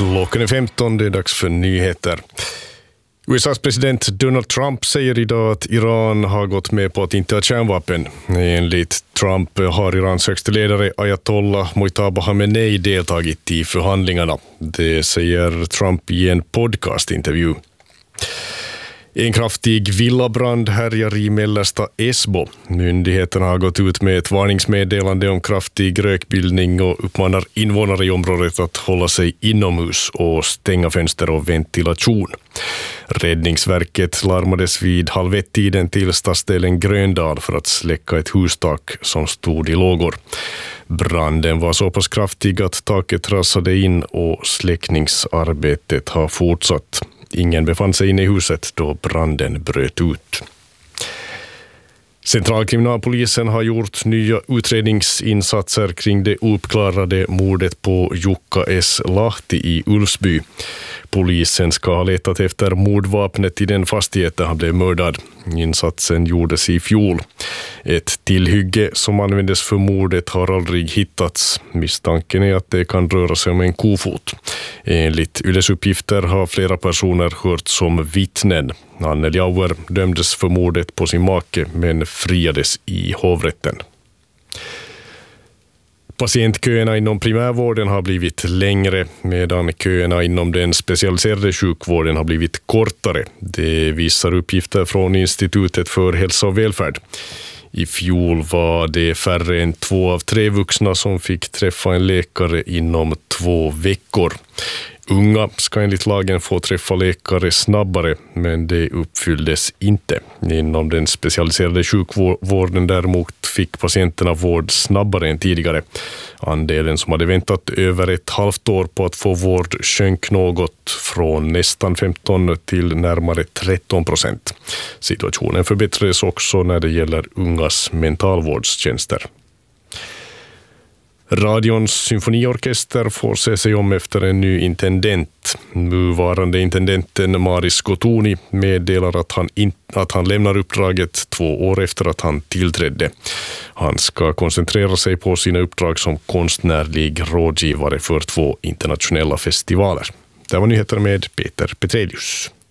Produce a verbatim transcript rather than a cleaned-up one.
Klockan är femton, det är dags för nyheter. U S A:s president Donald Trump säger idag att Iran har gått med på att inte ha kärnvapen. Enligt Trump har Irans högste ledare Ayatollah Mojtaba Khamenei deltagit i förhandlingarna. Det säger Trump i en podcastintervju. En kraftig villabrand härjar i mellersta Esbo. Myndigheterna har gått ut med ett varningsmeddelande om kraftig rökbildning och uppmanar invånare i området att hålla sig inomhus och stänga fönster och ventilation. Räddningsverket larmades vid halv ett-tiden till stadsdelen Gröndal för att släcka ett hustak som stod i lågor. Branden var så pass kraftig att taket rasade in och släckningsarbetet har fortsatt. Ingen befann sig inne i huset då branden bröt ut. Centralkriminalpolisen har gjort nya utredningsinsatser kring det uppklarade mordet på Jukka S. Lahti i Ulfsby. Polisen ska ha letat efter mordvapnet i den fastighet där han blev mördad. Insatsen gjordes i fjol. Ett tillhygge som användes för mordet har aldrig hittats. Misstanken är att det kan röra sig om en kofot. Enligt Yles uppgifter har flera personer hört som vittnen. Anneli Auer dömdes för mordet på sin make men friades i hovrätten. Patientköerna inom primärvården har blivit längre medan köerna inom den specialiserade sjukvården har blivit kortare. Det visar uppgifter från Institutet för hälsa och välfärd. I fjol var det färre än två av tre vuxna som fick träffa en läkare inom två veckor. Unga ska enligt lagen få träffa läkare snabbare, men det uppfylldes inte. Inom den specialiserade sjukvården däremot fick patienterna vård snabbare än tidigare. Andelen som hade väntat över ett halvt år på att få vård sjönk något från nästan femton till närmare tretton procent. Situationen förbättrades också när det gäller ungas mentalvårdstjänster. Radions symfoniorkester får se sig om efter en ny intendent. Nuvarande intendenten Maris Gotuni meddelar att han, in, att han lämnar uppdraget två år efter att han tillträdde. Han ska koncentrera sig på sina uppdrag som konstnärlig rådgivare för två internationella festivaler. Det var nyheter med Peter Petrelius.